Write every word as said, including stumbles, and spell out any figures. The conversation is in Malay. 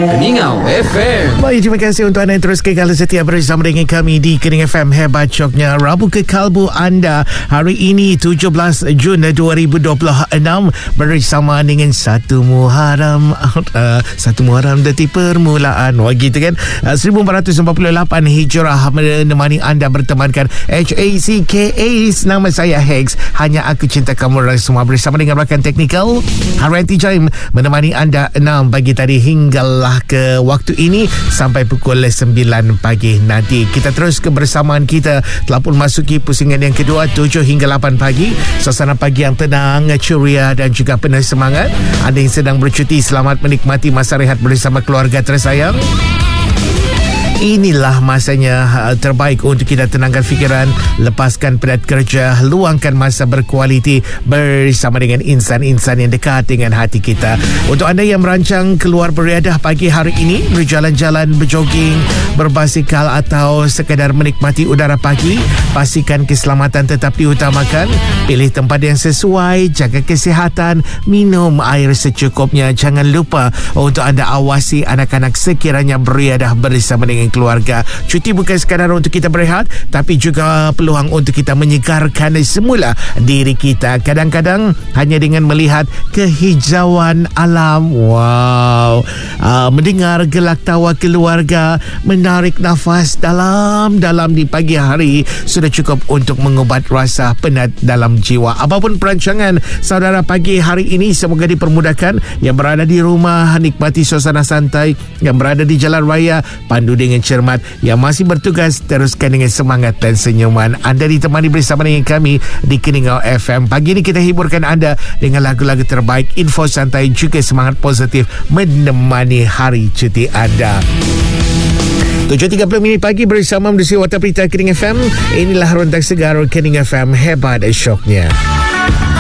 Keningau F M. Baik, terima kasih untuk anda yang terus kekal setia bersama dengan kami di Keningau F M. Hebat Syoknya Rabu ke kalbu anda. Hari ini tujuh belas Jun dua ribu dua puluh enam bersama dengan satu Muharram. Uh, satu Muharram detik permulaan. Wah gitu kan. Uh, seribu empat ratus empat puluh lapan Hijrah menemani anda bertemankan H A C K A. Nama saya Hex. Hanya aku cinta kamu orang semua bersama dengan rakan teknikal Haryanti Jaim menemani anda enam pagi tadi hinggalah ke waktu ini sampai pukul sembilan pagi nanti. Kita terus kebersamaan kita telah pun masuki pusingan yang kedua tujuh hingga lapan pagi. Suasana pagi yang tenang, ceria dan juga penuh semangat. Anda yang sedang bercuti, selamat menikmati masa rehat bersama keluarga tersayang. Inilah masanya uh, terbaik untuk kita tenangkan fikiran, lepaskan penat kerja, luangkan masa berkualiti bersama dengan insan-insan yang dekat dengan hati kita. Untuk anda yang merancang keluar beriadah pagi hari ini, berjalan-jalan, berjoging, berbasikal atau sekadar menikmati udara pagi, pastikan keselamatan tetap diutamakan. Pilih tempat yang sesuai, jaga kesihatan, minum air secukupnya. Jangan lupa untuk anda awasi anak-anak sekiranya beriadah bersama dengan keluarga. Cuti bukan sekadar untuk kita berehat, tapi juga peluang untuk kita menyegarkan semula diri kita. Kadang-kadang hanya dengan melihat kehijauan alam, wow, uh, mendengar gelak tawa keluarga, menarik nafas dalam-dalam di pagi hari sudah cukup untuk mengubat rasa penat dalam jiwa. Apapun perancangan saudara pagi hari ini, semoga dipermudahkan. Yang berada di rumah, nikmati suasana santai. Yang berada di jalan raya, pandu dengan cermat. Yang masih bertugas, teruskan dengan semangat dan senyuman. Anda ditemani bersama dengan kami di Keningau F M. Pagi ini kita hiburkan anda dengan lagu-lagu terbaik, info santai juga semangat positif menemani hari cuti anda. tujuh tiga puluh minit pagi bersama Menerusi Warta Berita Keningau F M. Inilah Rentak Segar Keningau F M. Hebat Syoknya.